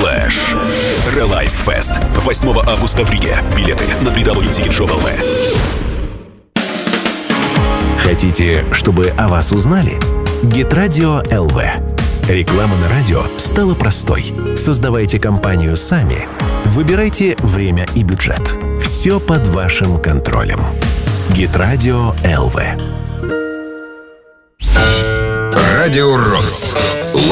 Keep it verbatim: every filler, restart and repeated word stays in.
Splash. Релайф Фест. восьмого августа в Риге. Билеты на дабл ю дабл ю дабл ю точка тикет шоп точка эл ви. Хотите, чтобы о вас узнали? Гитрадио эл ви. Реклама на радио стала простой. Создавайте компанию сами. Выбирайте время и бюджет. Все под вашим контролем. Гитрадио эл ви. Радио Рокс.